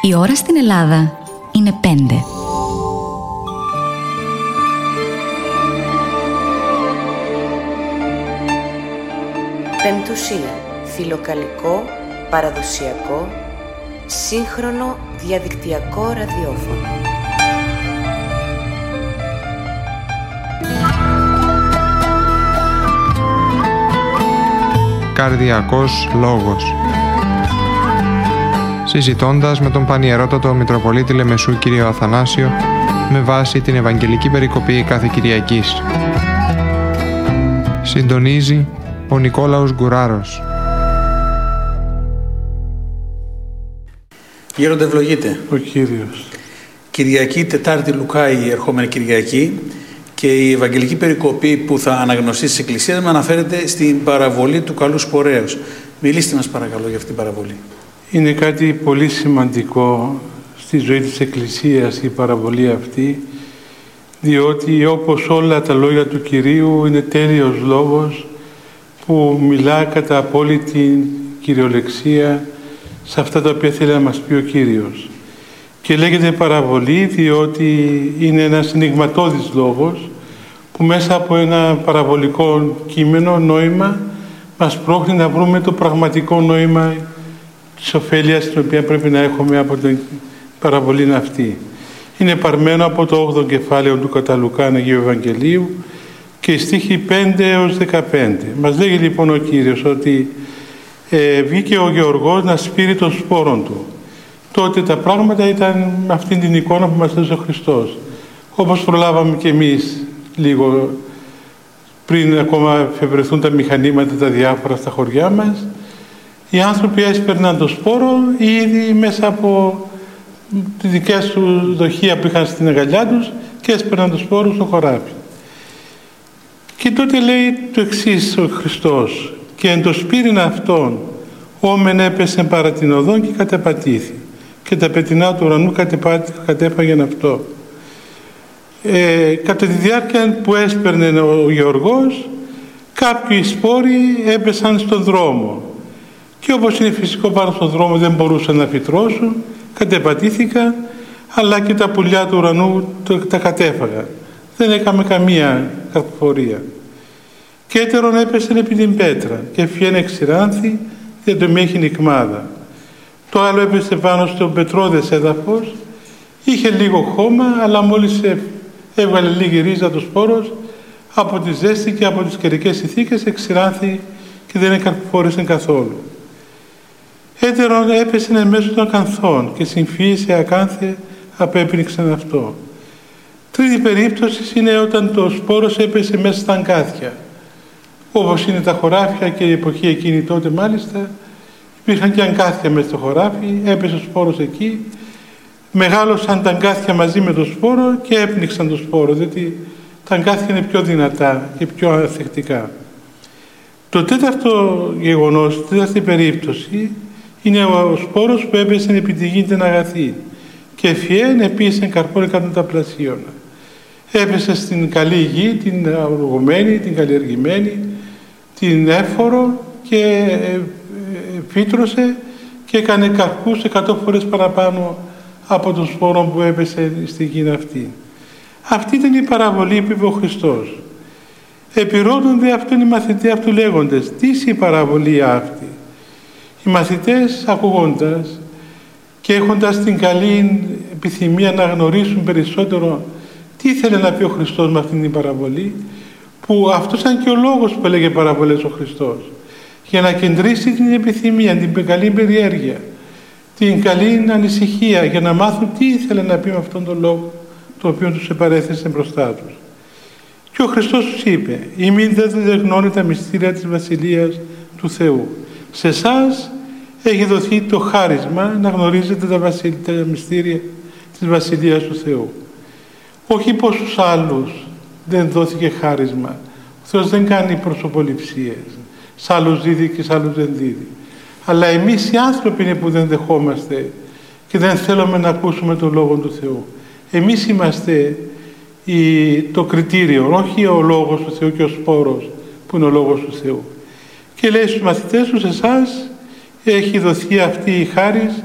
Η ώρα στην Ελλάδα είναι 5. Πεμπτουσία. Φιλοκαλικό, παραδοσιακό, σύγχρονο διαδικτυακό ραδιόφωνο. Καρδιακός λόγος. Συζητώντας με τον Πανιερότατο Μητροπολίτη Λεμεσού κύριο Αθανάσιο με βάση την Ευαγγελική Περικοπή κάθε Κυριακής. Συντονίζει ο Νικόλαος Γκουράρος. Γέροντα, ευλογείτε. Ο Κύριος. Κυριακή, Τετάρτη Λουκά, η ερχόμενη Κυριακή, και η Ευαγγελική Περικοπή που θα αναγνωστεί στις εκκλησίες μας αναφέρεται στην παραβολή του καλού σπορέως. Μιλήστε μας παρακαλώ για αυτή την παραβολή. Είναι κάτι πολύ σημαντικό στη ζωή της Εκκλησίας η παραβολή αυτή, διότι όπως όλα τα λόγια του Κυρίου είναι τέλειος λόγος που μιλά κατά απόλυτη κυριολεξία σε αυτά τα οποία θέλει να μας πει ο Κύριος. Και λέγεται παραβολή διότι είναι ένας ενιγματώδης λόγος που μέσα από ένα παραβολικό κείμενο, νόημα, μας πρόχνει να βρούμε το πραγματικό νόημα της ωφέλειας την οποία πρέπει να έχουμε από την παραβολή αυτή. Είναι παρμένο από το 8ο κεφάλαιο του κατά Λουκάν Αγίου Ευαγγελίου και οι στίχοι 5 έως 15. Μας λέγει λοιπόν ο Κύριος ότι βγήκε ο Γεωργός να σπείρει των σπόρων του. Τότε τα πράγματα ήταν με αυτήν την εικόνα που μας έδωσε ο Χριστός. Όπως προλάβαμε και εμείς λίγο πριν ακόμα εφευρεθούν τα μηχανήματα τα διάφορα στα χωριά μας, οι άνθρωποι έσπαιρναν το σπόρο ήδη μέσα από τις δικές του δοχεία που είχαν στην αγκαλιά τους και έσπαιρναν το σπόρο στο χωράφι. Και τότε λέει το εξής ο Χριστός: «Και εν το σπείριν αυτόν, όμεν έπεσε παρά την οδόν και κατεπατήθη, και τα πετεινά του ουρανού κατέφαγεν αυτό». Κατά τη διάρκεια που έσπερνε ο Γεωργός, κάποιοι σπόροι έπεσαν στον δρόμο και όπως είναι φυσικό πάνω στον δρόμο δεν μπορούσαν να φυτρώσουν, κατεπατήθηκαν, αλλά και τα πουλιά του ουρανού τα κατέφαγαν. Δεν έκαμε καμία καρποφορία. Και έτερον έπεσε επί την πέτρα και φιένε ξηράνθη, δεν το μέχει νικμάδα. Το άλλο έπεσε πάνω στο πετρώδες έδαφος, είχε λίγο χώμα, αλλά μόλις έβγαλε λίγη ρίζα το σπόρος, από τη ζέστη και από τις καιρικές συνθήκες εξηράνθη και δεν καρποφόρησε καθόλου. Έτερον έπεσε εν μέσω των ακανθών και συμφύησε ακάνθε απέπνιξαν αυτό. Τρίτη περίπτωση είναι όταν το σπόρος έπεσε μέσα στα αγκάθια. Όπως είναι τα χωράφια και η εποχή εκείνη τότε μάλιστα, υπήρχαν και αγκάθια μέσα στο χωράφι, έπεσε ο σπόρος εκεί, μεγάλωσαν τα αγκάθια μαζί με το σπόρο και έπνιξαν το σπόρο, διότι τα αγκάθια είναι πιο δυνατά και πιο ανθεκτικά. Το τέταρτο γεγονός, η τέταρτη περίπτωση, είναι ο σπόρος που έπεσε επί τη γη την αγαθή και φιέν επίσης καρπών εκατονταπλασίωνα. Έπεσε στην καλή γη, την αργωμένη, την καλλιεργημένη, την έφορο και φύτρωσε και έκανε καρπούς 100 φορές παραπάνω από τον σπόρο που έπεσε στη γη αυτή. Αυτή ήταν η παραβολή που είπε ο Χριστός. Επιρρώνονται αυτόν οι μαθητές αυτού λέγοντες: τι είναι η παραβολή αυτή? Οι μαθητές ακούγοντας και έχοντας την καλή επιθυμία να γνωρίσουν περισσότερο τι ήθελε να πει ο Χριστός με αυτήν την παραβολή, που αυτός ήταν και ο λόγος που έλεγε παραβολές ο Χριστός, για να κεντρήσει την επιθυμία, την καλή περιέργεια, την καλή ανησυχία, για να μάθουν τι ήθελε να πει με αυτόν τον λόγο το οποίο τους επαρέθεσε μπροστά τους. Και ο Χριστός τους είπε: «Ημίν δεν γνώνει τα μυστήρια της Βασιλείας του Θεού. Σε εσάς έχει δοθεί το χάρισμα να γνωρίζετε τα μυστήρια της Βασιλείας του Θεού». Όχι πως στους άλλους δεν δόθηκε χάρισμα. Ο Θεός δεν κάνει προσωποληψίες. Σ' άλλους δίδει και σ' άλλους δεν δίδει. Αλλά εμείς οι άνθρωποι είναι που δεν δεχόμαστε και δεν θέλουμε να ακούσουμε τον Λόγο του Θεού. Εμείς είμαστε το κριτήριο, όχι ο Λόγος του Θεού και ο σπόρος που είναι ο Λόγος του Θεού. Και λέει στους μαθητές του: εσάς έχει δοθεί αυτή η χάρις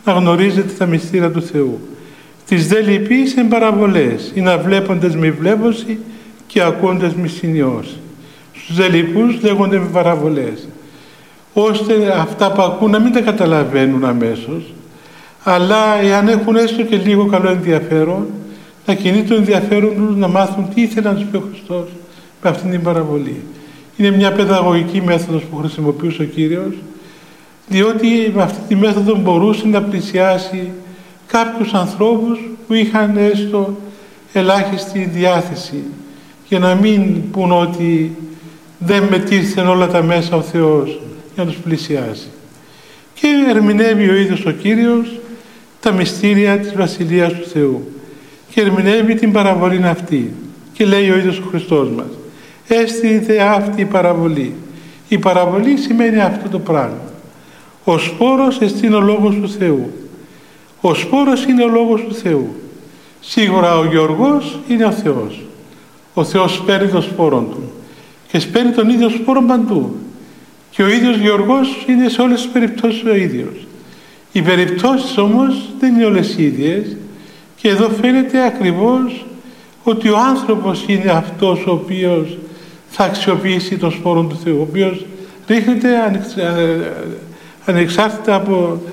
να γνωρίζετε τα μυστήρια του Θεού. Τις δε λυπείς εν παραβολές, ή να βλέποντες μη βλέπωση και ακούοντες μη συνειώσει. Στους δε λυπούς λέγονται με παραβολές, ώστε αυτά που ακούν να μην τα καταλαβαίνουν αμέσως, αλλά εάν έχουν έστω και λίγο καλό ενδιαφέρον, να κινεί το ενδιαφέρον τους να μάθουν τι ήθελε να τους πει ο Χριστός με αυτήν την παραβολή. Είναι μια παιδαγωγική μέθοδος που χρησιμοποιούσε ο Κύριος, διότι με αυτή τη μέθοδο μπορούσε να πλησιάσει κάποιους ανθρώπους που είχαν έστω ελάχιστη διάθεση, για να μην πούν ότι δεν μετήρθεν όλα τα μέσα ο Θεός για να τους πλησιάσει. Και ερμηνεύει ο ίδιος ο Κύριος τα μυστήρια της Βασιλείας του Θεού και ερμηνεύει την παραβολή αυτή και λέει ο ίδιος ο Χριστός μας: «Έστι δε αυτή η παραβολή». Η παραβολή σημαίνει αυτό το πράγμα. Ο σπόρος εστίν ο Λόγος του Θεού. Ο σπόρος είναι ο Λόγος του Θεού. Σίγουρα ο Γεωργός είναι ο Θεός. Ο Θεός σπέρνει τον σπόρο του και σπέρνει τον ίδιο σπόρο παντού. Και ο ίδιος Γεωργός είναι σε όλες τις περιπτώσεις ο ίδιος. Οι περιπτώσεις όμως δεν είναι όλες ίδιες και εδώ φαίνεται ακριβώς ότι ο άνθρωπος είναι αυτός ο οποίος θα αξιοποιήσει τον σπόρο του Θεού, ο οποίος ρίχνεται ανεξάρτητα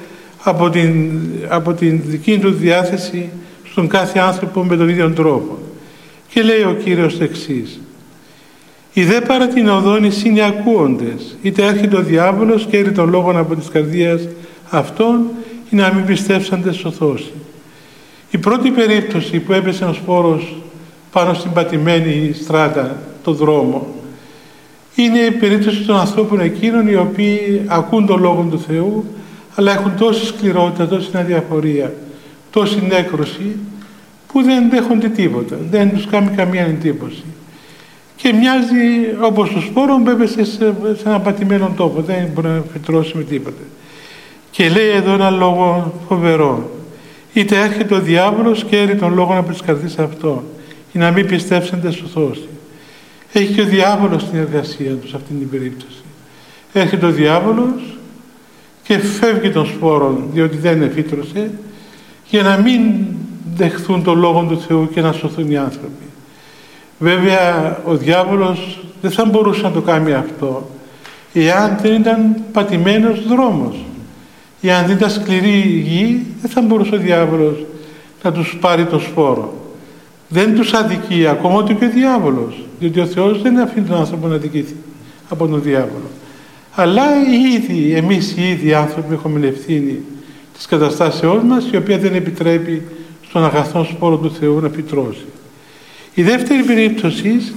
από την δική του διάθεση στον κάθε άνθρωπο με τον ίδιο τρόπο. Και λέει ο Κύριος το εξής: «Οι δε παρά την οδόνης είναι ακούοντες, είτε έρχεται ο διάβολος και έρει τον λόγον από της καρδίας αυτών, ή να μην πιστεύσαντε σωθώσει». Η πρώτη περίπτωση που έπεσε ο σπόρος πάνω στην πατημένη στράτα, το δρόμο, είναι η περίπτωση των ανθρώπων εκείνων οι οποίοι ακούν τον Λόγο του Θεού, αλλά έχουν τόση σκληρότητα, τόση αδιαφορία, τόση νέκρωση, που δεν δέχονται τίποτα, δεν τους κάνει καμία εντύπωση. Και μοιάζει όπως το σπόρο που έπεσε σε ένα πατημένο τόπο, δεν μπορεί να φυτρώσει με τίποτα. Και λέει εδώ ένα λόγο φοβερό: «Είτε έρχεται ο διάβολος και έρει τον λόγο από τις καρδίες αυτών, ή να μην πιστεύσετε σωθώσει». Έχει και ο διάβολος την εργασία του σε αυτήν την περίπτωση. Έρχεται ο διάβολος και φεύγει των σπόρων, διότι δεν εφήτρωσε, για να μην δεχθούν τον Λόγο του Θεού και να σωθούν οι άνθρωποι. Βέβαια ο διάβολος δεν θα μπορούσε να το κάνει αυτό εάν δεν ήταν πατημένος δρόμος. Εάν δεν ήταν σκληρή γη, δεν θα μπορούσε ο διάβολος να τους πάρει το σπόρο. Δεν τους αδικεί ακόμα ούτε και ο διάβολος, διότι ο Θεός δεν αφήνει τον άνθρωπο να αδικηθεί από τον διάβολο. Αλλά ήδη εμείς οι ίδιοι άνθρωποι έχουμε ευθύνη της καταστάσεώς μας, η οποία δεν επιτρέπει στον αγαθό σπόρο του Θεού να φυτρώσει. Η δεύτερη περίπτωση,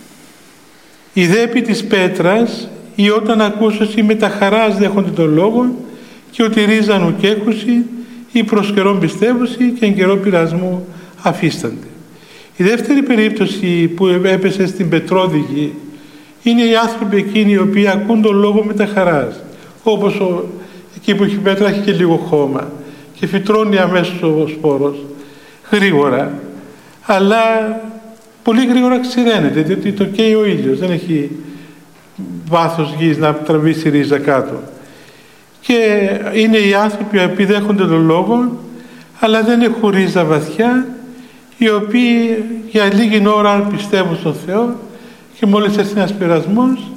η δε επί της πέτρας, ή όταν ακούσωση με τα χαράς δέχονται τον λόγο, και ότι ρίζαν ουκέχουση, ή προς καιρόν πιστεύουση και εν καιρό πειρασμού αφίστανται. Η δεύτερη περίπτωση που έπεσε στην πετρόδικη είναι οι άνθρωποι εκείνοι οι οποίοι ακούν τον λόγο με τα χαράς. Όπως εκεί που έχει πέτρα έχει και λίγο χώμα και φυτρώνει αμέσως ο σπόρος γρήγορα, αλλά πολύ γρήγορα ξηραίνεται, διότι το καίει ο ήλιος, δεν έχει βάθος γης να τραβήσει ρίζα κάτω. Και είναι οι άνθρωποι που δέχονται τον λόγο, αλλά δεν έχουν ρίζα βαθιά, οι οποίοι για λίγη ώρα πιστεύουν στον Θεό και μόλις έρθει ένας πειρασμός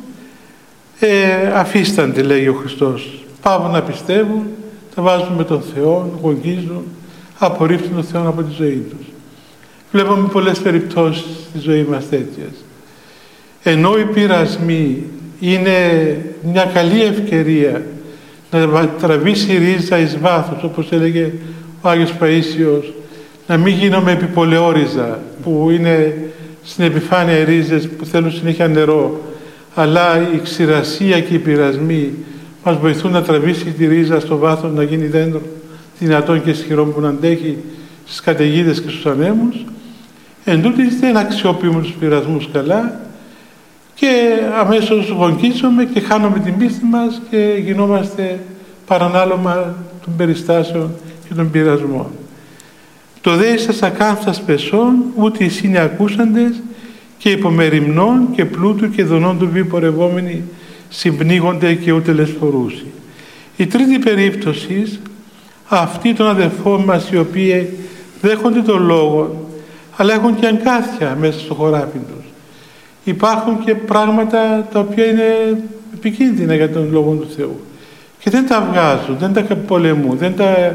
αφίστανται, λέει ο Χριστός. Πάβουν να πιστεύουν, τα βάζουν με τον Θεό, γογγίζουν, απορρίπτουν τον Θεό από τη ζωή τους. Βλέπουμε πολλές περιπτώσεις στη ζωή μας τέτοιες. Ενώ οι πειρασμοί είναι μια καλή ευκαιρία να τραβήσει ρίζα εις βάθος, όπως έλεγε ο Άγιος Παΐσιος, να μην γίνομαι επιπολαιόριζα, που είναι στην επιφάνεια οι ρίζες που θέλουν συνέχεια νερό, αλλά η ξηρασία και οι πειρασμοί μας βοηθούν να τραβήσει τη ρίζα στο βάθος, να γίνει δέντρο δυνατόν και ισχυρό που να αντέχει στις καταιγίδες και στους ανέμους. Εν τούτοις δεν αξιοποιούμε τους πειρασμούς καλά και αμέσως γονκίζουμε και χάνουμε την πίστη μας και γινόμαστε παρανάλωμα των περιστάσεων και των πειρασμών. Το δε εις ακάνθας πεσών, ούτε οι είναι ακούσαντες, και υπομεριμνών και πλούτου και δονών του βίου πορευόμενοι συμπνίγονται και ούτε λεσφορούσι. Η τρίτη περίπτωση αυτοί των αδερφών μας οι οποίοι δέχονται τον λόγο, αλλά έχουν και αγκάθια μέσα στο χωράφι τους. Υπάρχουν και πράγματα τα οποία είναι επικίνδυνα για τον Λόγο του Θεού και δεν τα βγάζουν, δεν τα πολεμούν, δεν τα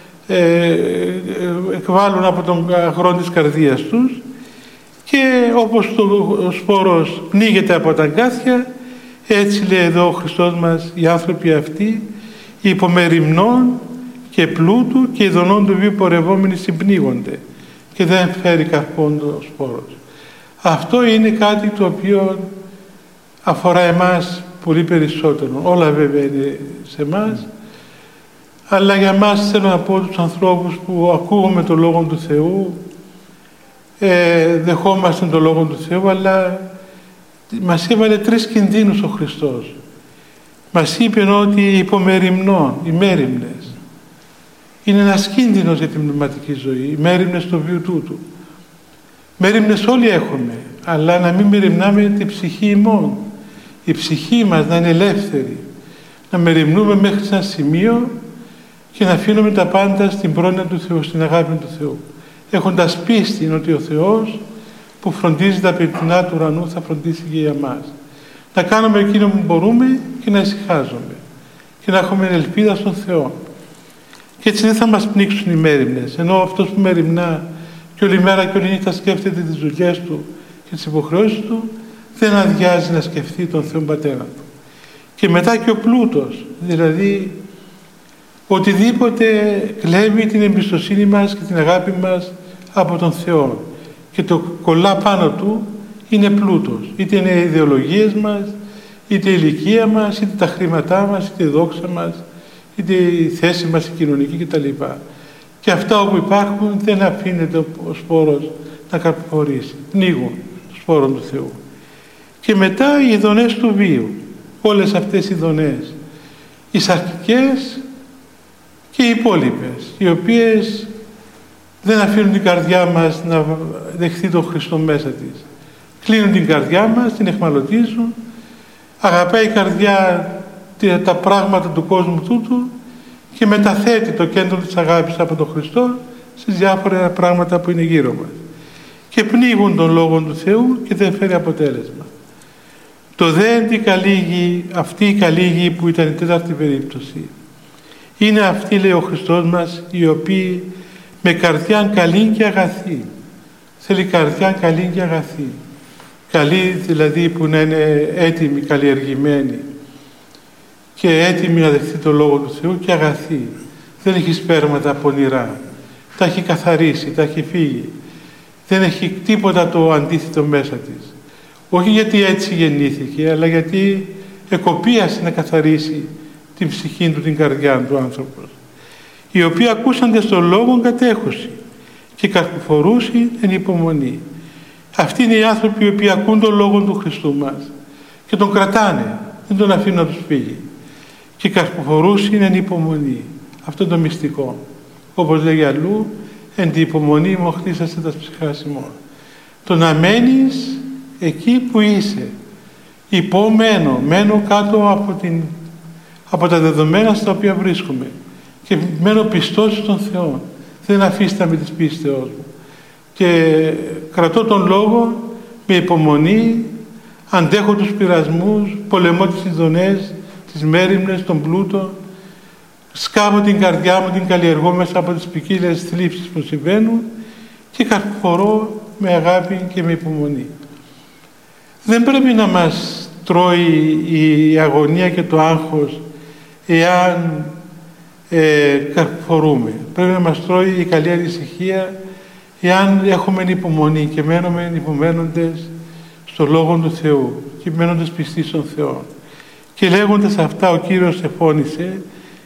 εκβάλλουν από τον αγρό της καρδίας τους, και όπως ο σπόρος πνίγεται από τα αγκάθια, έτσι λέει εδώ ο Χριστός μας, οι άνθρωποι αυτοί υπομεριμνών και πλούτου και ειδονών του βίου πορευόμενοι συμπνίγονται και δεν φέρει καρπόν το σπόρος. Αυτό είναι κάτι το οποίο αφορά εμάς πολύ περισσότερο. Όλα βέβαια είναι σε εμάς, αλλά για εμάς θέλω να πω τους ανθρώπους που ακούγουμε τον Λόγο του Θεού, δεχόμαστε τον Λόγο του Θεού, αλλά μας έβαλε 3 κινδύνους ο Χριστός. Μας είπε ότι υπομεριμνών, οι μέριμνες, είναι ένας κίνδυνος για την πνευματική ζωή, οι μέριμνες του βίου τούτου. Μέριμνες όλοι έχουμε, αλλά να μην μεριμνάμε την ψυχή ημών. Η ψυχή μας να είναι ελεύθερη, να μεριμνούμε μέχρι σε ένα σημείο και να αφήνουμε τα πάντα στην πρόνοια του Θεού, στην αγάπη του Θεού. Έχοντας πίστη ότι ο Θεός που φροντίζει τα πετεινά του ουρανού θα φροντίσει και για μας. Να κάνουμε εκείνο που μπορούμε και να ησυχάζουμε και να έχουμε ελπίδα στον Θεό. Και έτσι δεν θα μας πνίξουν οι μέριμνες, ενώ αυτός που μεριμνά και όλη μέρα και όλη νύχτα σκέφτεται τις δουλειές του και τις υποχρεώσεις του, δεν αδειάζει να σκεφτεί τον Θεό Πατέρα του. Και μετά και ο πλούτος, δηλαδή οτιδήποτε κλέβει την εμπιστοσύνη μας και την αγάπη μας από τον Θεό και το κολλά πάνω του, είναι πλούτος. Είτε είναι οι ιδεολογίες μας, είτε η ηλικία μας, είτε τα χρήματά μας, είτε η δόξα μας, είτε η θέση μας η κοινωνική κτλ. Και αυτά όπου υπάρχουν δεν αφήνεται ο σπόρος να καρποφορήσει. Πνίγουν το σπόρο του Θεού. Και μετά οι ειδονές του βίου. Όλες αυτές οι ειδονές, οι σαρκικές και οι υπόλοιπες, οι οποίες δεν αφήνουν την καρδιά μας να δεχθεί τον Χριστό μέσα της. Κλείνουν την καρδιά μας, την εχμαλωτίζουν, αγαπάει η καρδιά τα πράγματα του κόσμου τούτου και μεταθέτει το κέντρο της αγάπης από τον Χριστό στις διάφορα πράγματα που είναι γύρω μας. Και πνίγουν τον Λόγο του Θεού και δεν φέρει αποτέλεσμα. Το δέντη καλή γη, αυτή η καλή γη που ήταν η τέταρτη περίπτωση, είναι αυτή, λέει ο Χριστός μας, οι οποίοι με καρδιάν καλή και αγαθή. Θέλει καρδιά καλή και αγαθή. Καλή δηλαδή που να είναι έτοιμη, καλλιεργημένη και έτοιμη να δεχτεί το Λόγο του Θεού, και αγαθή. Δεν έχει σπέρματα πονηρά. Τα έχει καθαρίσει, τα έχει φύγει. Δεν έχει τίποτα το αντίθετο μέσα της. Όχι γιατί έτσι γεννήθηκε, αλλά γιατί εκοπίασε να καθαρίσει την ψυχή του, την καρδιά του άνθρωπος. Οι οποίοι ακούσανται στον λόγο κατέχουση και καρποφορούσι εν υπομονή. Αυτοί είναι οι άνθρωποι οι οποίοι ακούν τον Λόγο του Χριστού μας και τον κρατάνε, δεν τον αφήνουν να τους φύγει. Και καρποφορούσι εν υπομονή. Αυτό είναι το μυστικό. Όπως λέγει αλλού, εν τη υπομονή μου χτίσασε τα ψυχάς ημών. Το να μένεις εκεί που είσαι. Υπομένω, μένω κάτω από τα δεδομένα στα οποία βρίσκομαι και μένω πιστός στον Θεό. Δεν αφίσταμαι της πίστεώς μου. Και κρατώ τον Λόγο με υπομονή, αντέχω τους πειρασμούς, πολεμώ τις ειδονές, τις μέριμνες, τον πλούτο, σκάβω την καρδιά μου, την καλλιεργώ μέσα από τις ποικίλες θλίψεις που συμβαίνουν και καρποφορώ με αγάπη και με υπομονή. Δεν πρέπει να μας τρώει η αγωνία και το άγχος εάν καρποφορούμε. Πρέπει να μας τρώει η καλή ανησυχία εάν έχουμε υπομονή και μένουμε υπομένοντες στο Λόγο του Θεού και μένοντες πιστοί στον Θεό. Και λέγοντας αυτά ο Κύριος εφώνησε,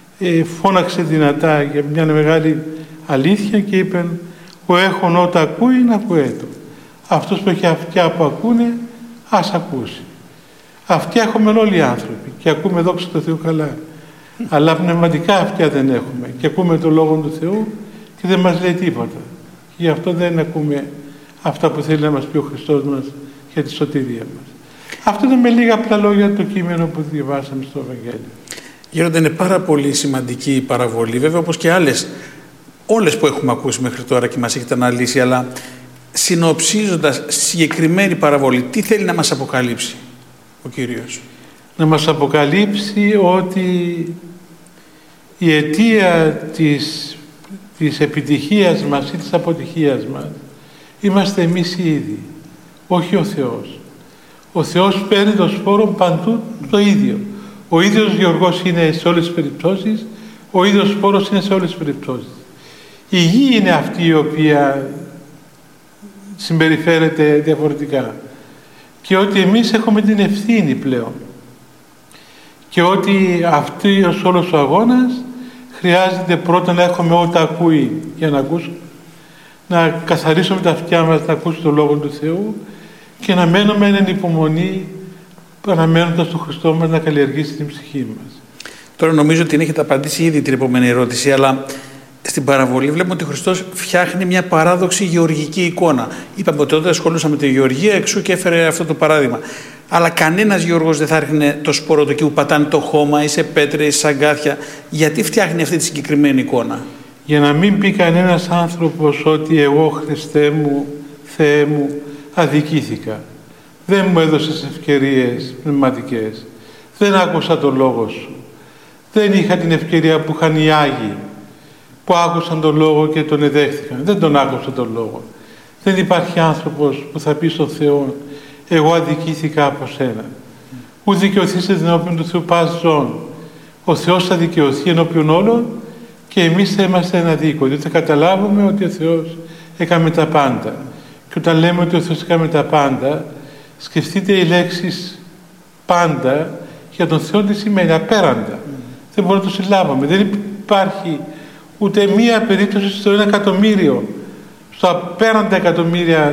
φώναξε δυνατά για μια μεγάλη αλήθεια και είπε, ο έχων ότα ακούει να ακουέτο. Αυτός που έχει αυτιά που ακούνε, ας ακούσει. Αυτιά έχουμε όλοι οι άνθρωποι και ακούμε, δόξα τω Θεού, καλά. Αλλά πνευματικά αυτιά δεν έχουμε και ακούμε το Λόγο του Θεού και δεν μας λέει τίποτα. Και γι' αυτό δεν ακούμε αυτά που θέλει να μας πει ο Χριστός μας για τη σωτηρία μας. Αυτό είναι με λίγα απλά λόγια το κείμενο που διαβάσαμε στο Ευαγγέλιο. Γέροντα, είναι πάρα πολύ σημαντική η παραβολή, βέβαια, όπως και όλες που έχουμε ακούσει μέχρι τώρα και μας έχετε αναλύσει, αλλά συνοψίζοντας συγκεκριμένη παραβολή, τι θέλει να μας αποκαλύψει ο Κύριος? Να μας αποκαλύψει ότι η αιτία της επιτυχίας μας ή της αποτυχίας μας είμαστε εμείς οι ίδιοι, όχι ο Θεός. Ο Θεός παίρνει το σπόρο παντού το ίδιο. Ο ίδιος γεωργός είναι σε όλες τις περιπτώσεις, ο ίδιος σπόρος είναι σε όλες τις περιπτώσεις. Η γη είναι αυτή η οποία συμπεριφέρεται διαφορετικά και ότι εμείς έχουμε την ευθύνη πλέον και ότι αυτός όλος ο αγώνας χρειάζεται πρώτα να έχουμε ό,τι ακούει για να ακούσουμε, να καθαρίσουμε τα αυτιά μας να ακούσουμε τον Λόγο του Θεού και να μένουμε εν υπομονή παραμένοντας τον Χριστό μας να καλλιεργήσει την ψυχή μας. Τώρα νομίζω ότι την έχετε απαντήσει ήδη την επόμενη ερώτηση, αλλά στην παραβολή βλέπουμε ότι ο Χριστός φτιάχνει μια παράδοξη γεωργική εικόνα. Είπαμε ότι όταν ασχολούσαμε με τη γεωργία, εξού και έφερε αυτό το παράδειγμα. Αλλά κανένας γεωργός δεν θα έρχεται το σπόρο του εκεί που πατάνε το χώμα ή σε πέτρες ή σε αγκάθια. Γιατί φτιάχνει αυτή τη συγκεκριμένη εικόνα? Για να μην πει κανένας άνθρωπος ότι εγώ, Χριστέ μου, Θεέ μου, αδικήθηκα. Δεν μου έδωσες ευκαιρίες πνευματικές. Δεν άκουσα τον Λόγο σου. Δεν είχα την ευκαιρία που είχαν οι Άγιοι, που άκουσαν τον Λόγο και τον εδέχθηκαν. Δεν τον άκουσαν τον Λόγο. Δεν υπάρχει άνθρωπος που θα πει στον Θεό, εγώ αδικήθηκα από σένα. Ου δικαιωθείς ενώπιον του Θεού πας ζών. Ο Θεός θα δικαιωθεί ενώπιον όλων και εμείς θα είμαστε αναδίκοι. Διότι θα καταλάβουμε ότι ο Θεός έκαμε τα πάντα. Και όταν λέμε ότι ο Θεός έκαμε τα πάντα, σκεφτείτε οι λέξεις πάντα για τον Θεό τι σημαίνει, απέραντα. Δεν μπορούμε να το συλλάβουμε. Δεν υπάρχει ούτε μία περίπτωση στο 1 εκατομμύριο, στο απέραντα εκατομμύρια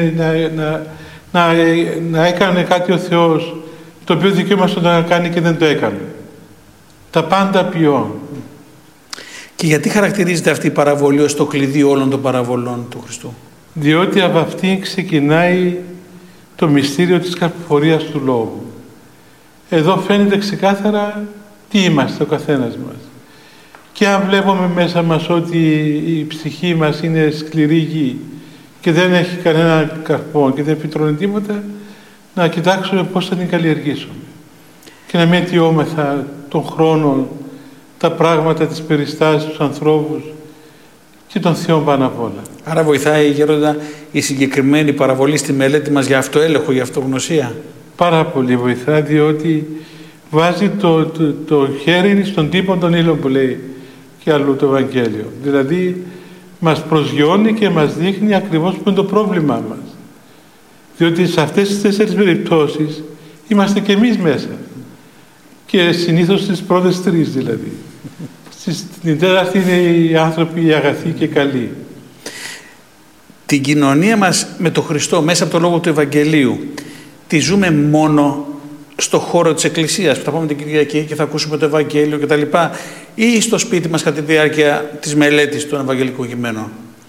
να έκανε κάτι ο Θεός το οποίο δικαίωμα να κάνει και δεν το έκανε. Τα πάντα ποιόν. Και γιατί χαρακτηρίζεται αυτή η παραβολή ως το κλειδί όλων των παραβολών του Χριστού? Διότι από αυτή ξεκινάει το μυστήριο της καρποφορίας του Λόγου. Εδώ φαίνεται ξεκάθαρα τι είμαστε ο καθένας μας. Και αν βλέπουμε μέσα μας ότι η ψυχή μας είναι σκληρή γη και δεν έχει κανένα καρπό και δεν επιτρώνει τίποτα, να κοιτάξουμε πώς θα την καλλιεργήσουμε. Και να μην αιτιόμεθα τον χρόνο, τα πράγματα, τις περιστάσεις, τους ανθρώπους και τον Θεό πάνω απ' όλα. Άρα βοηθάει, Γέροντα, η συγκεκριμένη παραβολή στη μελέτη μας για αυτοέλεγχο, για αυτογνωσία? Πάρα πολύ βοηθά, διότι βάζει το χέρι στον τύπο των ύλων που λέει και αλλού το Ευαγγέλιο. Δηλαδή μας προσγειώνει και μας δείχνει ακριβώς που είναι το πρόβλημά μας. Διότι σε αυτές τις 4 περιπτώσεις είμαστε και εμείς μέσα. Και συνήθως στις πρώτες 3 δηλαδή. Στην τέταρτη είναι οι άνθρωποι οι αγαθοί και καλοί. Την κοινωνία μας με τον Χριστό μέσα από το λόγο του Ευαγγελίου τη ζούμε μόνο στο χώρο της Εκκλησίας που θα πάμε την Κυριακή και θα ακούσουμε το Ευαγγέλιο κτλ. Ή στο σπίτι μας κατά τη διάρκεια της μελέτης των Ευαγγελικών κειμένων?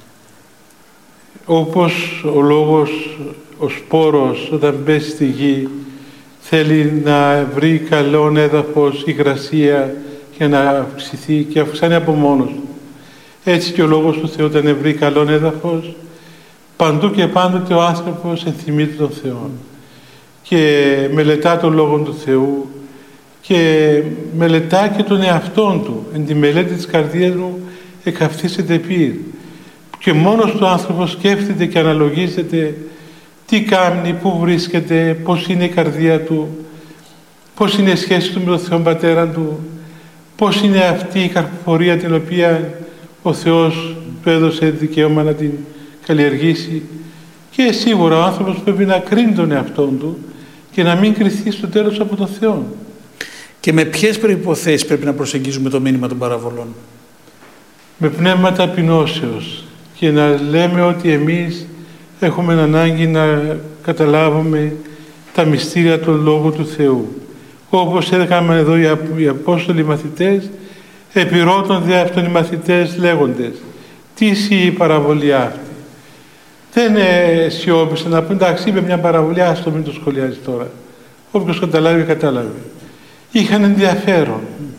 Όπως ο λόγος, ο σπόρος όταν πέσει στη γη θέλει να βρει καλό έδαφος, υγρασία για να αυξηθεί και αυξάνει από μόνος του. Έτσι και ο Λόγος του Θεού όταν βρει καλό έδαφος, παντού και πάντοτε ο άνθρωπος ενθυμείται τον Θεό και μελετά τον Λόγο του Θεού και μελετά και τον εαυτόν του. Εν τη μελέτη της καρδίας μου εκαυτίσεται πύρ. Και μόνος του άνθρωπος σκέφτεται και αναλογίζεται τι κάνει, πού βρίσκεται, πώς είναι η καρδία του, πώς είναι η σχέση του με τον Θεό Πατέρα του, πώς είναι αυτή η καρποφορία την οποία ο Θεός του έδωσε δικαίωμα να την καλλιεργήσει. Και σίγουρα ο άνθρωπος πρέπει να κρίνει τον εαυτόν του και να μην κριθεί στο τέλος από τον Θεό. Και με ποιες προϋποθέσεις πρέπει να προσεγγίζουμε το μήνυμα των παραβολών? Με πνεύμα ταπεινώσεως και να λέμε ότι εμείς έχουμε ανάγκη να καταλάβουμε τα μυστήρια του Λόγου του Θεού. Όπως έκαναν εδώ οι Απόστολοι μαθητές, επιρώτων δε αυτών οι μαθητές λέγοντες, τι είσαι η παραβολή αυτή? Δεν σιώπησαν να πούν, εντάξει, είπε μια παραβολή, άστο μην το σχολιάζει τώρα. Όποιος καταλάβει, κατάλαβε. Είχαν ενδιαφέρον,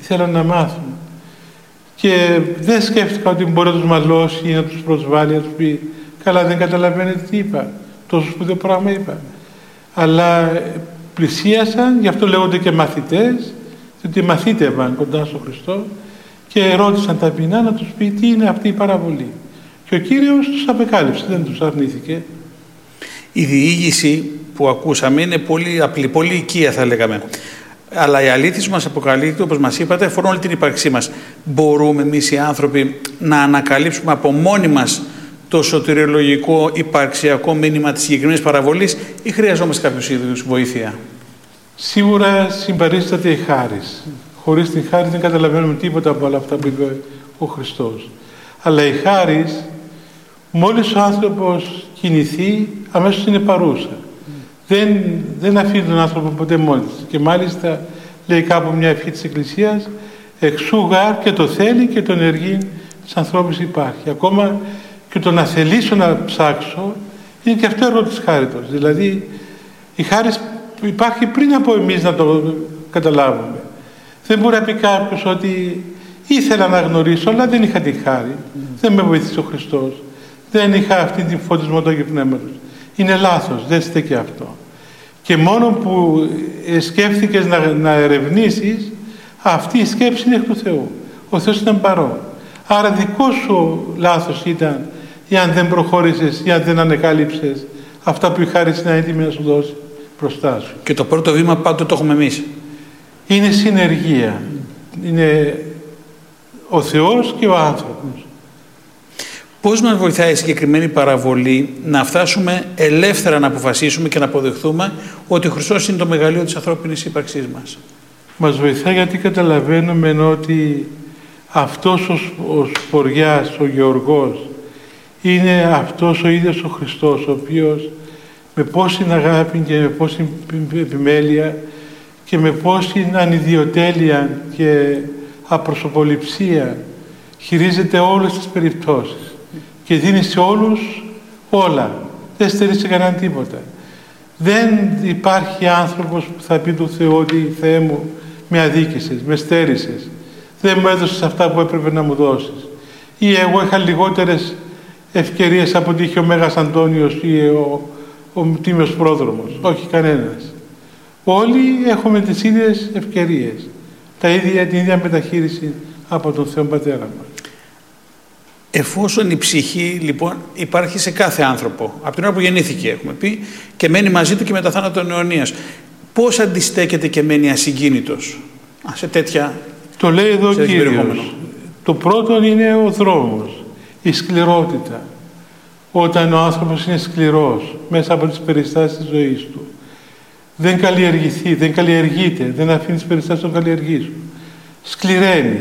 ήθελαν να μάθουν. Και δεν σκέφτηκα ότι μπορεί να τους μαλώσει ή να τους προσβάλλει, να τους πει «Καλά, δεν καταλαβαίνετε τι είπα, τόσο σπουδαίο πράγμα είπα». Αλλά πλησίασαν, γι' αυτό λέγονται και μαθητές, διότι μαθήτευαν κοντά στον Χριστό και ρώτησαν ταπεινά να τους πει τι είναι αυτή η παραβολή. Και ο Κύριος τους απεκάλυψε, δεν τους αρνήθηκε. Η διήγηση που ακούσαμε είναι πολύ απλή, πολύ οικία θα λέγαμε. Αλλά οι αλήθειες που μας αποκαλύπτει, όπως μας είπατε, αφορούν όλη την ύπαρξή μας. Μπορούμε εμείς οι άνθρωποι να ανακαλύψουμε από μόνοι μας το σωτηριολογικό υπαρξιακό μήνυμα της συγκεκριμένης παραβολής ή χρειαζόμαστε κάποιους είδους βοήθεια? Σίγουρα συμπαρίσταται η χάρις. Χωρίς την χάρις δεν καταλαβαίνουμε τίποτα από όλα αυτά που είπε ο Χριστός. Αλλά η χάρις, μόλις ο άνθρωπος κινηθεί, αμέσως είναι παρούσα. Δεν αφήνει τον άνθρωπο ποτέ μόνος. Και μάλιστα λέει κάπου μια ευχή της Εκκλησίας, εξού γάρ και το θέλει και το ενεργεί της ανθρώπης υπάρχει. Ακόμα και το να θελήσω να ψάξω είναι και αυτό έργο της χάριτος. Δηλαδή η χάρις υπάρχει πριν από εμείς να το καταλάβουμε. Δεν μπορεί να πει κάποιος ότι ήθελα να γνωρίσω, αλλά δεν είχα τη χάρη. Δεν με βοήθησε ο Χριστός. Δεν είχα αυτή την φωτισμό του Αγίου Πνεύματος. Είναι λάθος, δεν στέκει αυτό. Και μόνο που σκέφτηκες να ερευνήσεις, αυτή η σκέψη είναι εκ του Θεού. Ο Θεός ήταν παρόν. Άρα δικό σου λάθος ήταν εάν δεν προχώρησες, εάν δεν ανεκάλυψες αυτά που η χάρις είναι έτοιμη να σου δώσει μπροστά σου. Και το πρώτο βήμα πάντοτε το έχουμε εμείς. Είναι συνεργεία. Είναι ο Θεός και ο άνθρωπος. Πώς μας βοηθάει η συγκεκριμένη παραβολή να φτάσουμε ελεύθερα να αποφασίσουμε και να αποδεχθούμε ότι ο Χριστός είναι το μεγαλείο της ανθρώπινης ύπαρξής μας? Μας βοηθάει γιατί καταλαβαίνουμε ότι αυτός ο Σποριάς, ο Γεωργός, είναι αυτός ο ίδιος ο Χριστός, ο οποίος με πόση αγάπη και με πόση επιμέλεια και με πόση ανιδιοτέλεια και απροσωποληψία χειρίζεται όλες τις περιπτώσεις και δίνει σε όλους όλα. Δεν στερεί σε κανέναν τίποτα. Δεν υπάρχει άνθρωπος που θα πει του Θεού ότι «Θεέ μου, με αδίκησες, με στέρισες, δεν μου έδωσες αυτά που έπρεπε να μου δώσεις» ή «Εγώ είχα λιγότερες ευκαιρίες από ότι είχε ο Μέγας Αντώνιος ή ο Τίμιος Πρόδρομος». Όχι κανένας. Όλοι έχουμε τις ίδιες ευκαιρίες, την ίδια μεταχείριση από τον Θεό Πατέρα μας. Εφόσον η ψυχή λοιπόν υπάρχει σε κάθε άνθρωπο, από την ώρα που γεννήθηκε έχουμε πει, και μένει μαζί του και μετά θάνατον αιωνίας, πώς αντιστέκεται και μένει ασυγκίνητος σε τέτοια? Το λέει εδώ ο Κύριος. Το πρώτο είναι ο δρόμος, η σκληρότητα. Όταν ο άνθρωπος είναι σκληρός μέσα από τις περιστάσεις της ζωής του, δεν καλλιεργηθεί, δεν καλλιεργείται, δεν αφήνει τις περιστάσεις να τον καλλιεργήσουν. Σκληραίνει,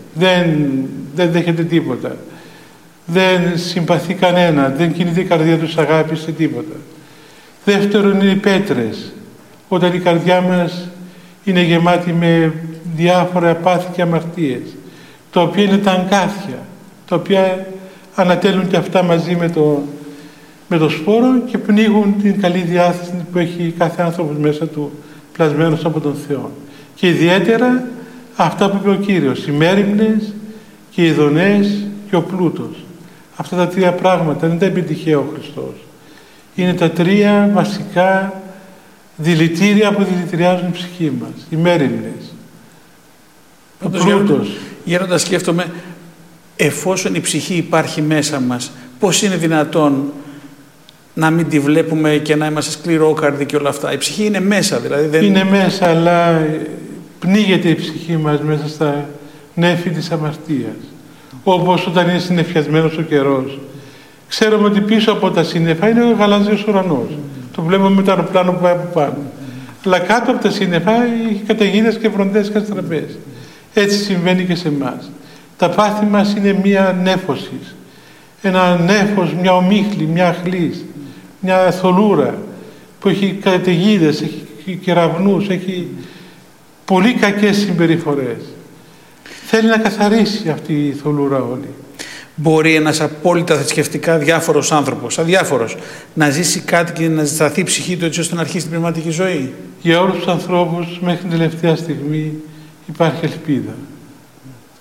δεν δέχεται τίποτα. Δεν συμπαθεί κανένα, δεν κινείται η καρδιά του αγάπη σε τίποτα. Δεύτερον είναι οι πέτρες. Όταν η καρδιά μας είναι γεμάτη με διάφορα πάθη και αμαρτίες, τα οποία είναι τα αγκάθια, τα οποία ανατέλουν και αυτά μαζί με το σπόρο και πνίγουν την καλή διάθεση που έχει κάθε άνθρωπος μέσα του, πλασμένος από τον Θεό. Και ιδιαίτερα αυτά που είπε ο Κύριος, οι μέριμνες και οι ειδονές και ο πλούτος. Αυτά τα τρία πράγματα δεν τα επιτυχία ο Χριστός. Είναι τα τρία βασικά δηλητήρια που δηλητηριάζουν την ψυχή μας. Οι μέριμνες, ο πλούτος. Γέροντα, σκέφτομαι, εφόσον η ψυχή υπάρχει μέσα μας, πώς είναι δυνατόν να μην τη βλέπουμε και να είμαστε σκληρόκαρδοι και όλα αυτά? Η ψυχή είναι μέσα, δηλαδή δεν... Είναι μέσα, αλλά πνίγεται η ψυχή μας μέσα στα νέφη της αμαρτίας. Όπως όταν είναι συννεφιασμένος ο καιρός. Ξέρουμε ότι πίσω από τα σύννεφα είναι ο γαλάζιος ουρανός. Το βλέπουμε με το αεροπλάνο που πάει από πάνω. Αλλά κάτω από τα σύννεφα έχει καταιγίδες και βροντές και αστραπές. Έτσι συμβαίνει και σε εμάς. Τα πάθη μας είναι μία νέφωση. Ένα νέφος, μια ομίχλη, μια αχλής, μια θολούρα που έχει καταιγίδες, έχει κεραυνούς, έχει πολύ κακές συμπεριφορές. Θέλει να καθαρίσει αυτή η θολούρα όλη. Μπορεί ένας απόλυτα θρησκευτικά διάφορος άνθρωπος, αδιάφορος, να ζήσει κάτι και να ζεσταθεί η ψυχή του έτσι ώστε να αρχίσει την πνευματική ζωή? Για όλους τους ανθρώπους μέχρι την τελευταία στιγμή υπάρχει ελπίδα.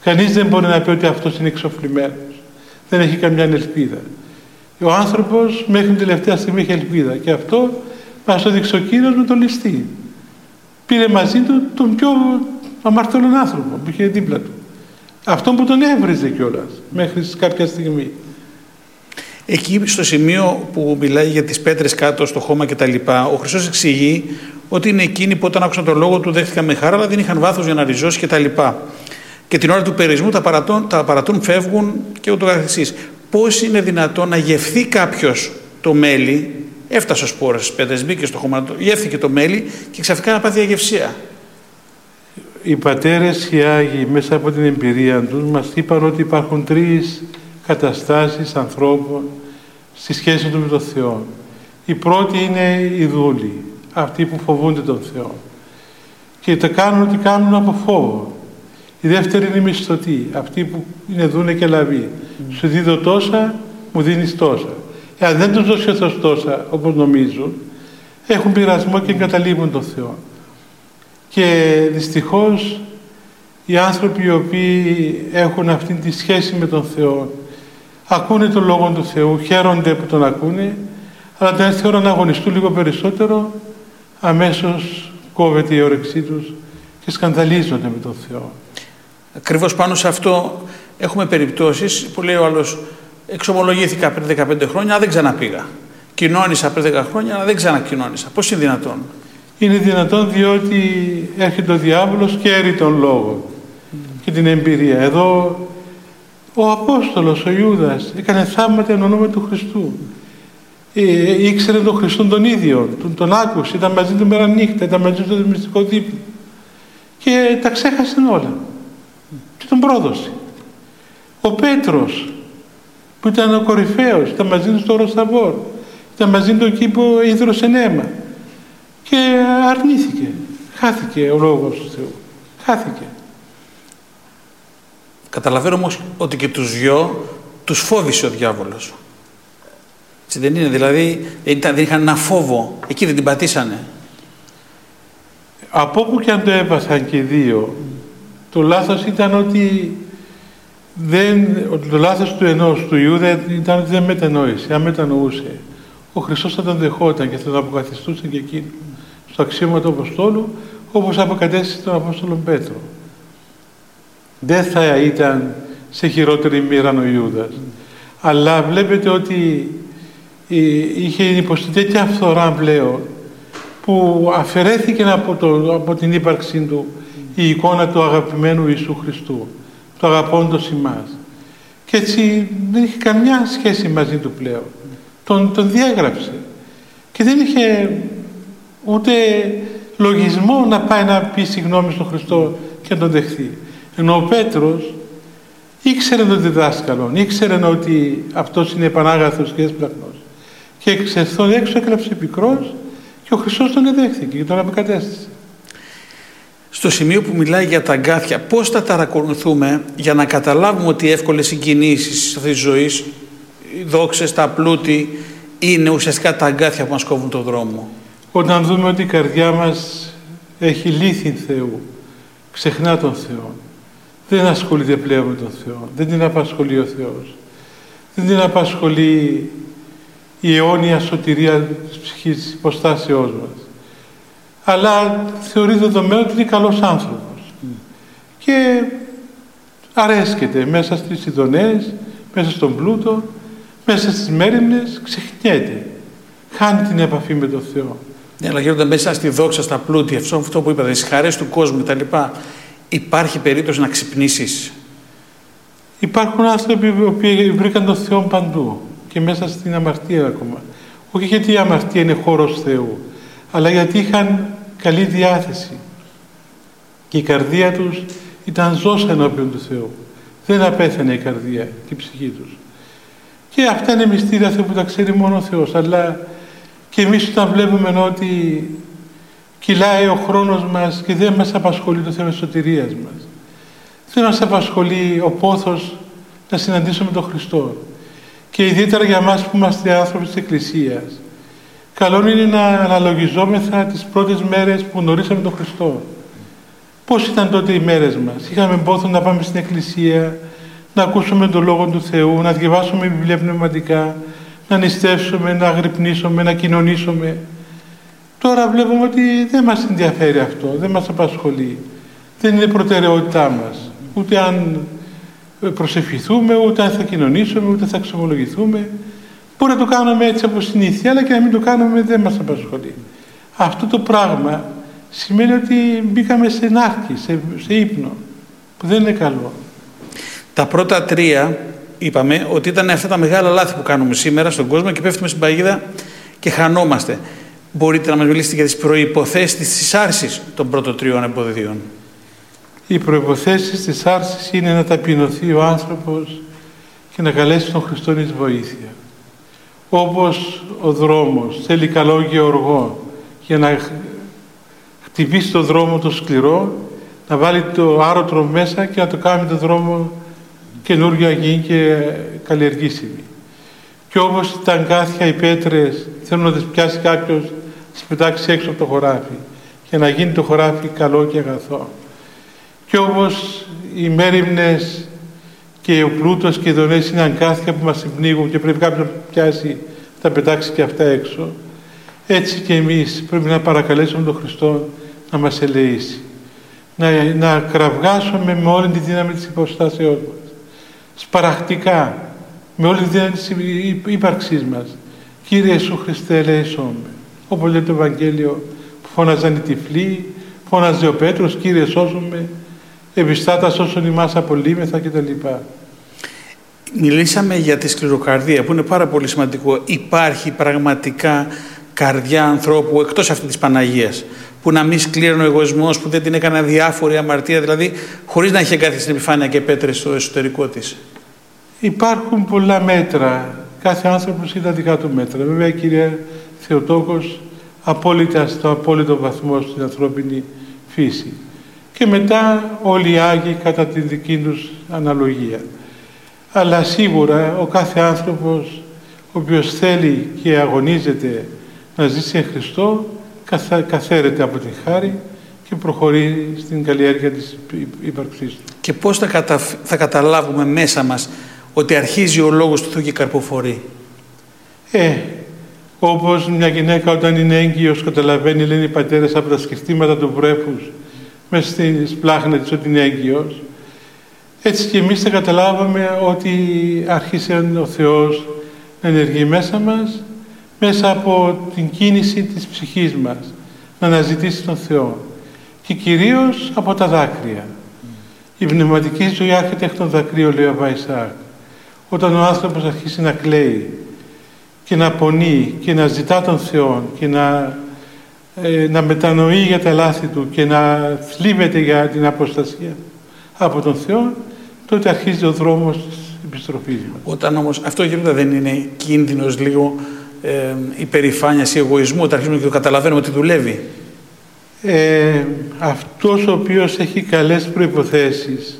Κανείς δεν μπορεί να πει ότι αυτός είναι εξοφλημένος. Δεν έχει καμιά ελπίδα. Ο άνθρωπος μέχρι την τελευταία στιγμή έχει ελπίδα. Και αυτό μας το δείξει ο Κύριος με τον ληστή. Πήρε μαζί του τον πιο αμαρτωλόν άνθρωπο που είχε δίπλα του. Αυτόν που τον έβριζε κιόλας μέχρι κάποια στιγμή. Εκεί στο σημείο που μιλάει για τις πέτρες κάτω στο χώμα κτλ., ο Χριστός εξηγεί ότι είναι εκείνοι που όταν άκουσαν τον λόγο του δέχτηκαν με χαρά, αλλά δεν είχαν βάθος για να ριζώσει κτλ. Και την ώρα του περισμού τα παρατούν, φεύγουν και ούτω καθεξής. Πώς είναι δυνατόν να γευθεί κάποιος το μέλι, έφτασε ο σπόρος στις πέτρες, μπήκε στο χώμα, γεύθηκε το μέλι και ξαφνικά να πάθει αγευσία. Οι πατέρες οι Άγιοι μέσα από την εμπειρία τους μας είπαν ότι υπάρχουν τρεις καταστάσεις ανθρώπων στη σχέση του με τον Θεό. Η πρώτη είναι οι δούλοι, αυτοί που φοβούνται τον Θεό και τα κάνουν ό,τι κάνουν από φόβο. Η δεύτερη είναι οι μισθωτοί, αυτοί που είναι δούνε και λαβοί. Σου δίδω τόσα, μου δίνεις τόσα. Εάν δεν τους δώσει ο Θεός τόσα όπως νομίζουν, έχουν πειρασμό και εγκαταλείπουν τον Θεό. Και δυστυχώς οι άνθρωποι οι οποίοι έχουν αυτή τη σχέση με τον Θεό ακούνε τον Λόγο του Θεού, χαίρονται που τον ακούνε, αλλά όταν έρθει η ώρα να αγωνιστούν λίγο περισσότερο, αμέσως κόβεται η όρεξή τους και σκανδαλίζονται με τον Θεό. Ακριβώς πάνω σε αυτό έχουμε περιπτώσεις που λέει ο άλλος, εξομολογήθηκα πριν 15 χρόνια, αλλά δεν ξαναπήγα. Κοινώνησα πριν 10 χρόνια, αλλά δεν ξανακοινώνησα. Πώς είναι δυνατόν? Είναι δυνατόν διότι έρχεται ο διάβολος και έρει τον λόγο και την εμπειρία. Εδώ ο Απόστολος, ο Ιούδας, έκανε θαύματα εν ονόμα του Χριστού. Ήξερε τον Χριστόν τον ίδιο, τον άκουσε, ήταν μαζί του μέρα νύχτα, ήταν μαζί του στο μυστικό δείπνο. Και τα ξέχασε όλα. Και τον πρόδωσε. Ο Πέτρος, που ήταν ο κορυφαίος, ήταν μαζί του στο όρος Θαβόρ, ήταν μαζί του εκεί που ίδρωσε αίμα. Και αρνήθηκε. Χάθηκε ο λόγος του Θεού. Χάθηκε. Καταλαβαίνω όμως ότι και τους δυο τους φόβησε ο διάβολος. Έτσι δεν είναι? Δηλαδή δεν είχαν ένα φόβο. Εκεί δεν την πατήσανε. Από όπου και αν το έπαθαν και οι δύο, το λάθος ήταν ότι το λάθος του ενός, του Ιούδα, ήταν ότι δεν μετανόησε. Αν μετανοούσε, ο Χριστός θα τον δεχόταν και θα τον αποκαθιστούσε και εκείνο στο αξίωμα του Αποστόλου, όπως αποκατέστησε τον Απόστολο Πέτρο. Δεν θα ήταν σε χειρότερη μοίρα ο Ιούδας. Αλλά βλέπετε ότι είχε υποστεί τέτοια φθορά πλέον, που αφαιρέθηκε από την ύπαρξή του η εικόνα του αγαπημένου Ιησού Χριστού, του αγαπώντος ημάς. Και έτσι δεν είχε καμιά σχέση μαζί του πλέον. Τον διέγραψε. Και δεν είχε ούτε λογισμό να πάει να πει συγγνώμη στον Χριστό και να τον δεχθεί. Ενώ ο Πέτρος ήξερε τον διδάσκαλο, ήξερε ότι αυτός είναι επανάγαθος και έσπλαχνος. Και εξερθών έξω έκλαψε πικρός και ο Χριστός τον εδέχθηκε και τον αποκατέστησε. Στο σημείο που μιλάει για τα αγκάθια, πώς τα παρακολουθούμε για να καταλάβουμε ότι οι εύκολες συγκινήσεις αυτής της ζωής, οι δόξες, τα πλούτη, είναι ουσιαστικά τα αγκάθια που μας κόβουν τον δρόμο? Όταν δούμε ότι η καρδιά μας έχει λύθη Θεού, ξεχνά τον Θεό, δεν ασχολείται πλέον με τον Θεό, δεν την απασχολεί ο Θεός, δεν την απασχολεί η αιώνια σωτηρία της ψυχής, της υποστάσεώς μας, αλλά θεωρεί δεδομένο ότι είναι καλός άνθρωπος και αρέσκεται μέσα στις ειδονές, μέσα στον πλούτο, μέσα στις μέριμνες, ξεχνιέται, χάνει την επαφή με τον Θεό. Ναι, αλλά γίνονται μέσα στη δόξα, στα πλούτη, αυτό που είπατε, στις χαρές του κόσμου κτλ. Υπάρχει περίπτωση να ξυπνήσεις? Υπάρχουν άνθρωποι που βρήκαν τον Θεό παντού και μέσα στην αμαρτία ακόμα. Όχι γιατί η αμαρτία είναι χώρος Θεού, αλλά γιατί είχαν καλή διάθεση και η καρδία τους ήταν ζώσα ενώπιον του Θεού. Δεν απέθανε η καρδία και η ψυχή τους. Και αυτά είναι μυστήρια που τα ξέρει μόνο ο Θεός. Αλλά και εμείς όταν βλέπουμε ότι κυλάει ο χρόνος μας και δεν μας απασχολεί το θέμα της σωτηρίας μας, δεν μας απασχολεί ο πόθος να συναντήσουμε τον Χριστό, και ιδιαίτερα για εμάς που είμαστε άνθρωποι της Εκκλησίας, καλό είναι να αναλογιζόμεθα τις πρώτες μέρες που γνωρίσαμε τον Χριστό. Πώς ήταν τότε οι μέρες μας? Είχαμε πόθο να πάμε στην εκκλησία, να ακούσουμε τον Λόγο του Θεού, να διαβάσουμε βιβλία πνευματικά, να νηστεύσουμε, να αγρυπνήσουμε, να κοινωνήσουμε. Τώρα βλέπουμε ότι δεν μας ενδιαφέρει αυτό, δεν μας απασχολεί. Δεν είναι προτεραιότητά μας. Ούτε αν προσευχηθούμε, ούτε αν θα κοινωνήσουμε, ούτε θα εξομολογηθούμε. Μπορεί να το κάνουμε έτσι από συνήθεια, αλλά και να μην το κάνουμε δεν μας απασχολεί. Αυτό το πράγμα σημαίνει ότι μπήκαμε σε νάρκη, σε ύπνο, που δεν είναι καλό. Τα πρώτα τρία είπαμε ότι ήταν αυτά τα μεγάλα λάθη που κάνουμε σήμερα στον κόσμο και πέφτουμε στην παγίδα και χανόμαστε. Μπορείτε να μας μιλήσετε για τις προϋποθέσεις της άρσης των πρώτων τριών εμποδίων? Οι προϋποθέσεις της άρσης είναι να ταπεινωθεί ο άνθρωπος και να καλέσει τον Χριστό εις βοήθεια. Όπως ο δρόμος θέλει καλό γεωργό για να χτυπήσει το δρόμο το σκληρό, να βάλει το άρωτρο μέσα και να το κάνει το δρόμο καινούργια γη και καλλιεργήσιμη. Και όπως τα αγκάθια, οι πέτρες θέλουν να τις πιάσει κάποιος, τις πετάξει έξω από το χωράφι για να γίνει το χωράφι καλό και αγαθό. Και όπως οι μέριμνες και ο πλούτος και οι δονές είναι αγκάθια που μας πνίγουν και πρέπει κάποιος να πιάσει, τα πετάξει και αυτά έξω, έτσι και εμείς πρέπει να παρακαλέσουμε τον Χριστό να μας ελεήσει. Να κραυγάσουμε με όλη τη δύναμη της υποστάσεώς μας, σπαραχτικά, με όλη τη δύναμη της ύπαρξής μας. Κύριε Ιησού Χριστέ, ελέησόν με. Όπως λέει το Ευαγγέλιο, που φώναζαν οι τυφλοί, φώναζε ο Πέτρος, Κύριε σώσον με, ευιστάτα σώσον ημάς απολύμεθα κτλ. Μιλήσαμε για τη σκληροκαρδία, που είναι πάρα πολύ σημαντικό. Υπάρχει πραγματικά καρδιά ανθρώπου εκτός αυτή της Παναγίας, που να μην σκλήρωνε ο εγωισμός, που δεν την έκανε αδιάφορη αμαρτία, δηλαδή χωρίς να είχε κάτι στην επιφάνεια και πέτρες στο εσωτερικό της? Υπάρχουν πολλά μέτρα. Κάθε άνθρωπος έχει τα δικά του μέτρα. Βέβαια η κυρία Θεοτόκος απόλυτα στο απόλυτο βαθμό στην ανθρώπινη φύση. Και μετά όλοι οι Άγιοι κατά την δική τους αναλογία. Αλλά σίγουρα ο κάθε άνθρωπος ο οποίος θέλει και αγωνίζεται να ζήσει εν Χριστώ καθαίρεται από την χάρη και προχωρεί στην καλλιέργεια της ύπαρξής του. Και πώς θα καταλάβουμε μέσα μας ότι αρχίζει ο λόγος του Θεού και καρποφορεί? Όπως μια γυναίκα όταν είναι έγκυος καταλαβαίνει, λένε οι πατέρες, από τα σκυρτήματα του βρέφους μέσα στις πλάχνες της ότι είναι έγκυος, έτσι και εμείς θα καταλάβαμε ότι άρχισε ο Θεός να ενεργεί μέσα μας, μέσα από την κίνηση της ψυχής μας, να αναζητήσει τον Θεό και κυρίως από τα δάκρυα. Η πνευματική ζωή άρχεται εκ των δακρύων, λέει ο Αββά Ισαάκ. Όταν ο άνθρωπος αρχίσει να κλαίει και να πονεί και να ζητά τον Θεό και να μετανοεί για τα λάθη του και να θλίβεται για την αποστασία από τον Θεό, τότε αρχίζει ο δρόμος της επιστροφής μας. Όταν όμως αυτό γίνεται, δεν είναι κίνδυνος λίγο υπερηφάνειας ή εγωισμού, όταν αρχίζουμε και το καταλαβαίνουμε ότι δουλεύει? Αυτός ο οποίος έχει καλές προϋποθέσεις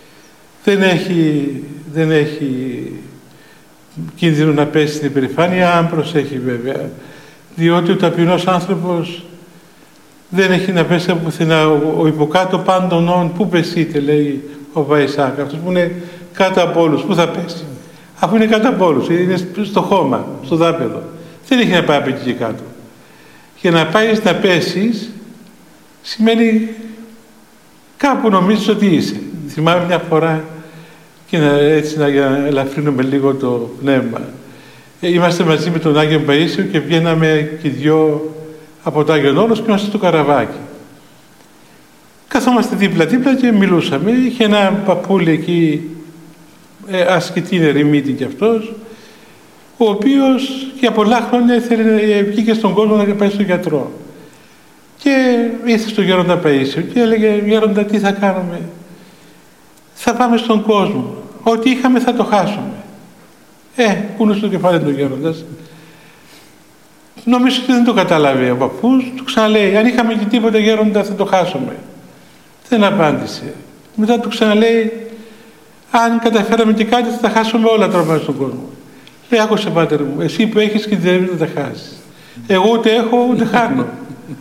δεν έχει κίνδυνο να πέσει στην υπερηφάνεια, αν προσέχει βέβαια. Διότι ο ταπεινός άνθρωπος δεν έχει να πέσει από πουθενά. Ο υποκάτω πάντων όν, πού πεσείτε, λέει ο Βαϊσάκ. Αυτός που είναι κάτω από όλους, πού θα πέσει? Αφού είναι κάτω από όλους, είναι στο χώμα, στο δάπεδο. Δεν έχει να πάει από εκεί και κάτω. Για να πάει να πέσεις σημαίνει κάπου νομίζεις ότι είσαι. Θυμάμαι μια φορά, και έτσι για να ελαφρύνουμε λίγο το πνεύμα. Είμαστε μαζί με τον Άγιο Παΐσιο και βγαίναμε και δυο από το Άγιον Όρος και είμαστε στο καραβάκι. Καθόμαστε δίπλα-δίπλα και μιλούσαμε. Είχε ένα παππούλι εκεί, ασκητή ερημίτη κι αυτός, ο οποίος για πολλά χρόνια βγήκε στον κόσμο να πάει στον γιατρό. Και ήρθε στον Γέροντα Παΐσιο και έλεγε, Γέροντα, τι θα κάνουμε? Θα πάμε στον κόσμο. Ό,τι είχαμε θα το χάσουμε. Πούνε στο κεφάλι του Γέροντας. Νομίζω ότι δεν το καταλάβει ο παππούς. Του ξαναλέει, αν είχαμε και τίποτα, Γέροντα, θα το χάσουμε. Δεν απάντησε. Μετά του ξαναλέει, αν καταφέραμε και κάτι, θα τα χάσουμε όλα τώρα πάνω στον κόσμο. Λέει, άκουσε πάτερ μου, εσύ που έχεις κινδυνεύεις να τα χάσεις. Εγώ ούτε έχω ούτε χάνω.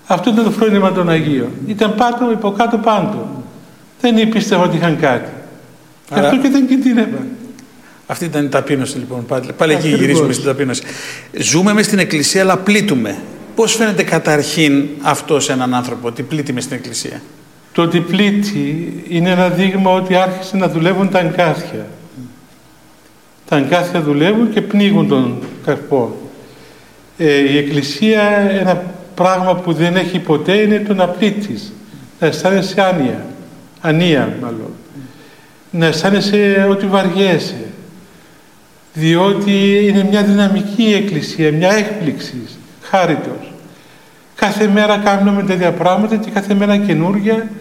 Αυτό ήταν το φρόνημα των Αγίων. Ήταν πάνω, υποκάτω, πάντο. Δεν πίστευαν ότι είχαν κάτι. Άρα... αυτό και δεν κινδύνευαν. Αυτή ήταν η ταπείνωση λοιπόν. Πάλι εκεί γυρίζουμε στην ταπείνωση. Ζούμε μες στην Εκκλησία, αλλά πλήττουμε. Πώς φαίνεται καταρχήν αυτό σε έναν άνθρωπο, ότι πλήττει μες στην Εκκλησία? Το ότι πλήττει είναι ένα δείγμα ότι άρχισε να δουλεύουν τα αγκάθια. Τα αγκάθια δουλεύουν και πνίγουν τον καρπό. Η Εκκλησία, ένα πράγμα που δεν έχει ποτέ, είναι το να πλήττεις. Να αισθάνεσαι ανία μάλλον. Να αισθάνεσαι ότι βαριέσαι. Διότι είναι μια δυναμική Εκκλησία, μια έκπληξη, χάριτος. Κάθε μέρα κάνουμε τέτοια πράγματα και κάθε μέρα καινούργια